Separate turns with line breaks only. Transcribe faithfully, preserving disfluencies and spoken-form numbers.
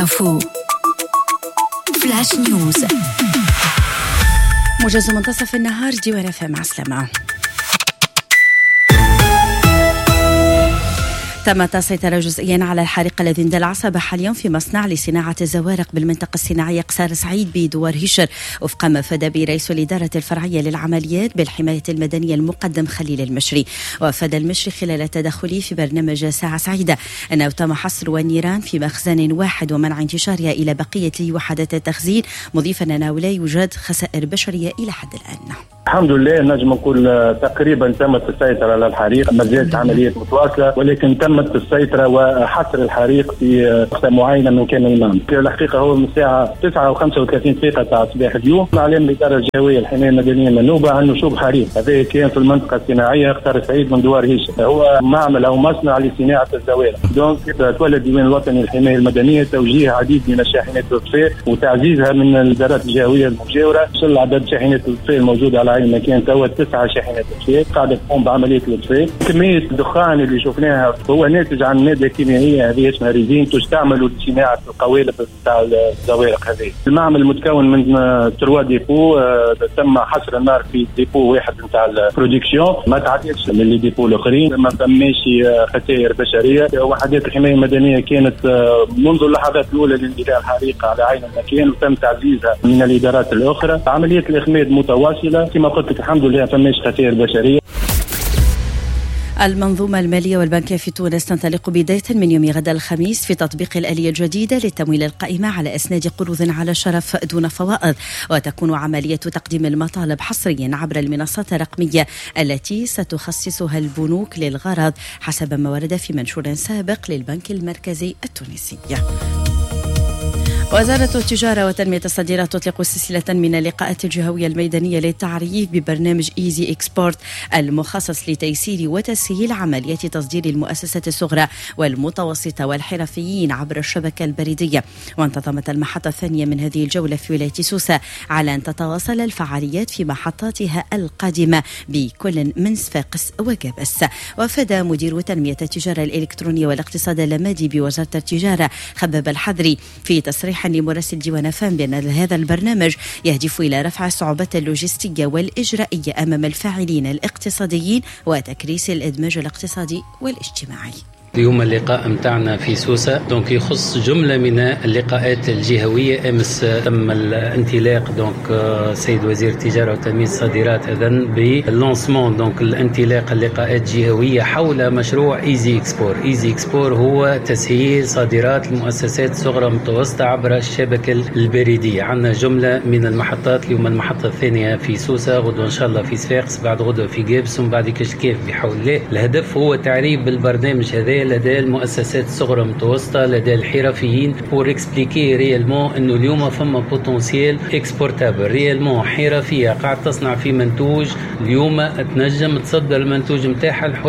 فو فلاش نيوز موجز منتصف النهار ديوان اف ام. عسلامة. تم السيطرة جزئيا على الحريق الذي اندلع صباح اليوم في مصنع لصناعة الزوارق بالمنطقة الصناعية قصار سعيد بدوار هشر، وفق ما أفاد به رئيس الإدارة الفرعية للعمليات بالحماية المدنية المقدم خليل المشري. وأفاد المشري خلال تدخله في برنامج ساعة سعيدة أنه تم حصر النيران في مخزن واحد ومنع انتشارها إلى بقية وحدات التخزين، مضيفا أنه لا يوجد خسائر بشرية إلى حد الآن.
الحمد لله نجم نقول تقريبا تمت السيطرة على الحريق، ما زالت عملية متواصلة ولكن تمت السيطرة وحصر الحريق في وقت معينة من كان المام. الحقيقة هو من الساعة تسعة وخمسة وثلاثين دقيقة تاع صباح اليوم أعلن الإدارة الجوية الحماية المدنية المنوبة عن نشوب حريق. هذا كان في المنطقة الصناعية قصار سعيد من دوار هشام، هو معمل أو مصنع لصناعة الزوارق. دونك تولى الديوان الوطني للحماية المدنية توجيه عديد من الشاحنات الإطفاء وتعزيزها من الإدارات الجهوية المجاورة. وصل عدد شاحنات الإطفاء الموجودة على عين المكان توا تسعة شاحنات إطفاء قاعدة تقوم بعملية الإطفاء. كمية الدخان اللي شفناها هو ناتج عن مادة كيميائية هذه اسمها ريزين تستعمل لصناعة القوالب تاع الزوارق. هذه المعمل متكون من تروا ديبو، تم حصر النار في ديبو واحد نتاع البرودكسيون، ما تعديش من اللي ديبو الاخرين، ما تماش خسائر بشريه. وحدات الحمايه المدنيه كانت منذ اللحظات الاولى لاندلاع الحريق على عين المكان وتم تعزيزها من الادارات الاخرى. عمليه الاخماد متواصله كما قلت لك، الحمد لله ما تماش خسائر بشريه.
المنظومة المالية والبنكية في تونس تنطلق بداية من يوم غد الخميس في تطبيق الآلية الجديدة للتمويل القائمة على إسناد قروض على شرف دون فوائد، وتكون عملية تقديم المطالب حصريا عبر المنصات الرقمية التي ستخصصها البنوك للغرض حسب ما ورد في منشور سابق للبنك المركزي التونسي. وزارة التجارة وتنمية الصادرات تطلق سلسلة من اللقاءات الجهوية الميدانية للتعريف ببرنامج إيزي إكسبورت المخصص لتيسير وتسهيل عملية تصدير المؤسسات الصغرى والمتوسطة والحرفيين عبر الشبكة البريدية. وانتظمت المحطة الثانية من هذه الجولة في ولاية سوسة على أن تتواصل الفعاليات في محطاتها القادمة بكل من صفاقس وجابس. وأفاد مدير تنمية التجارة الإلكترونية والاقتصاد اللامادي بوزارة التجارة خباب الحضري في تصريح لمراسل ديوان فام بأن هذا البرنامج يهدف إلى رفع الصعوبات اللوجستية والإجرائية أمام الفاعلين الاقتصاديين وتكريس الإدماج الاقتصادي والاجتماعي.
اليوم اللقاء متاعنا في سوسة دونك يخص جملة من اللقاءات الجهوية. أمس تم الانطلاق دونك سيد وزير التجارة وتنمية الصادرات أذن باللانسمون دونك الانطلاق اللقاءات الجهوية حول مشروع إيزي إكسبور. إيزي إكسبور هو تسهيل صادرات المؤسسات الصغرى متوسطة عبر الشبكة البريدية. عندنا جملة من المحطات، اليوم المحطة الثانية في سوسة، غدوة إن شاء الله في صفاقس، بعد غدوة في جابس، ومن بعد كشكيف بحول الله. الهدف هو تعريف بالبرنامج هذا لدى المؤسسات الصغرى المتوسطة، لدى الحرفيين، pour expliquer réellement انه اليوم فما بوتنسيال اكسبورتابل ريالمون. حرفية قاعد تصنع في منتوج اليوم تنجم تصدر المنتوج متاعها